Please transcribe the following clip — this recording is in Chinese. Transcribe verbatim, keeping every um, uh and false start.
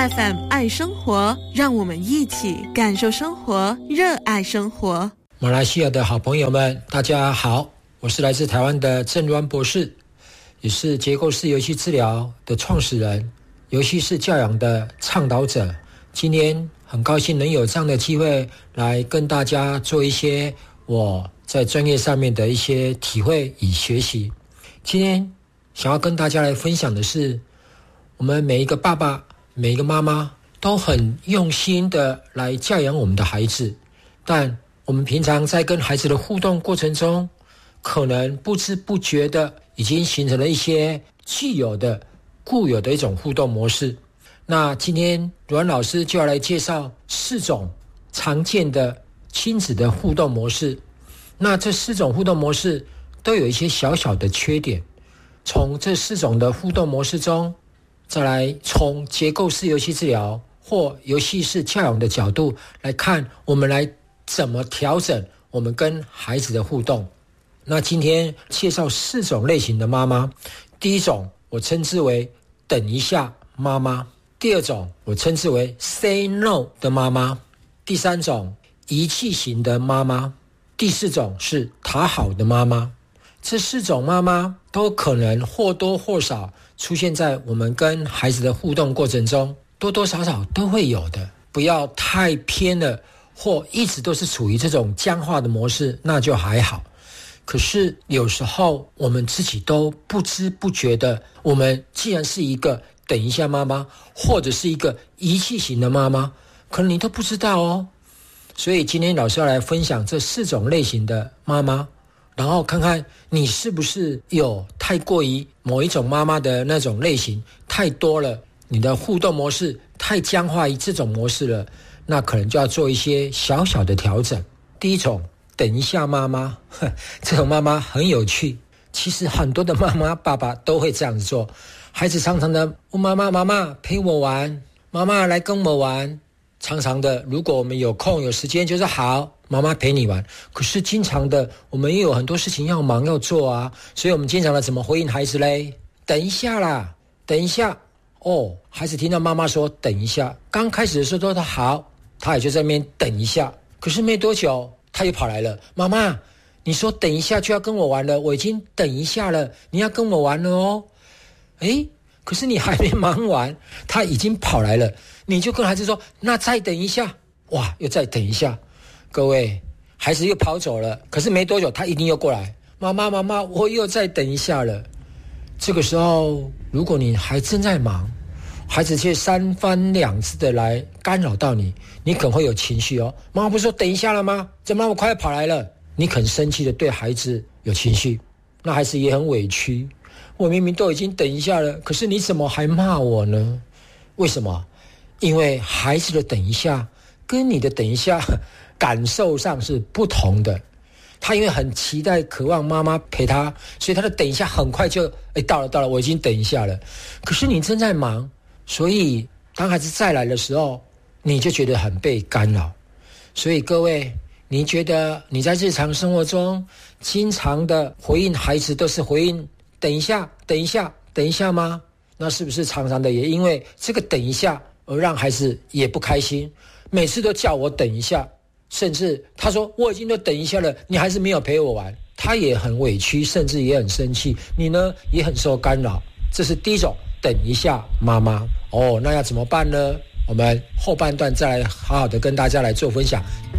F M 爱生活，让我们一起感受生活，热爱生活。 马来西亚的好朋友们，大家好，我是来自台湾的郑端博士，也是结构式游戏治疗的创始人，游戏式教养的倡导者。今天很高兴能有这样的机会来跟大家做一些我在专业上面的一些体会与学习。今天想要跟大家来分享的是，我们每一个爸爸每一个妈妈都很用心的来教养我们的孩子，但我们平常在跟孩子的互动过程中，可能不知不觉的已经形成了一些既有的固有的一种互动模式。那今天阮老师就要来介绍四种常见的亲子的互动模式。那这四种互动模式都有一些小小的缺点，从这四种的互动模式中，再来从结构式游戏治疗或游戏式教养的角度来看，我们来怎么调整我们跟孩子的互动。那今天介绍四种类型的妈妈。第一种我称之为等一下妈妈，第二种我称之为 say no 的妈妈，第三种遗弃型的妈妈，第四种是讨好的妈妈。这四种妈妈都可能或多或少出现在我们跟孩子的互动过程中，多多少少都会有的。不要太偏了，或一直都是处于这种僵化的模式，那就还好。可是有时候我们自己都不知不觉的，我们既然是一个等一下妈妈，或者是一个遗弃型的妈妈，可能你都不知道哦。所以今天老师要来分享这四种类型的妈妈，然后看看你是不是有太过于某一种妈妈的那种类型太多了，你的互动模式太僵化于这种模式了，那可能就要做一些小小的调整。第一种等一下妈妈，这种妈妈很有趣，其实很多的妈妈爸爸都会这样子做。孩子常常的问妈妈，妈妈陪我玩，妈妈来跟我玩。常常的如果我们有空有时间就是好，妈妈陪你玩。可是经常的我们也有很多事情要忙要做啊，所以我们经常的怎么回应孩子嘞？等一下啦，等一下哦。孩子听到妈妈说等一下，刚开始的时候都说好，他也就在那边等一下。可是没多久他又跑来了，妈妈你说等一下就要跟我玩了，我已经等一下了，你要跟我玩了哦。诶，可是你还没忙完，他已经跑来了，你就跟孩子说那再等一下，哇，又再等一下。各位，孩子又跑走了，可是没多久他一定又过来，妈妈妈妈我又再等一下了。这个时候如果你还正在忙，孩子却三番两次的来干扰到你，你可能会有情绪哦。妈妈不是说等一下了吗？怎么那么快跑来了？你可能生气的对孩子有情绪，那孩子也很委屈，我明明都已经等一下了，可是你怎么还骂我呢？为什么？因为孩子的等一下跟你的等一下感受上是不同的。他因为很期待渴望妈妈陪他，所以他的等一下很快就诶到了到了，我已经等一下了。可是你正在忙，所以当孩子再来的时候，你就觉得很被干扰。所以各位，你觉得你在日常生活中经常的回应孩子都是回应等一下等一下等一下吗？那是不是常常的也因为这个等一下而让孩子也不开心，每次都叫我等一下，甚至他说我已经都等一下了，你还是没有陪我玩，他也很委屈，甚至也很生气，你呢也很受干扰。这是第一种等一下妈妈哦。那要怎么办呢？我们后半段再来好好的跟大家来做分享。